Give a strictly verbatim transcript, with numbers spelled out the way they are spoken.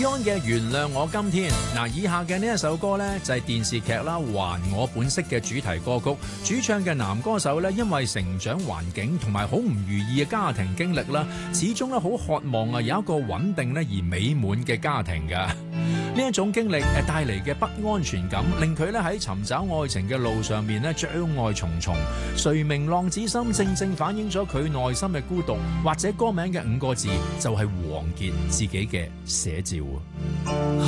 Beyond 嘅《原諒我今天》嗱，以下嘅呢一首歌呢，就係電視劇啦《還我本色》嘅主題歌曲，主唱嘅男歌手呢，因為成長環境同埋好唔如意嘅家庭經歷啦，始終咧好渴望啊有一個穩定咧而美滿嘅家庭㗎。呢一種經歷誒帶嚟嘅不安全感，令佢咧喺尋找愛情嘅路上面咧障礙重重。誰明浪子心正正反映咗佢內心嘅孤獨，或者歌名嘅五個字就係王傑自己嘅寫照啊。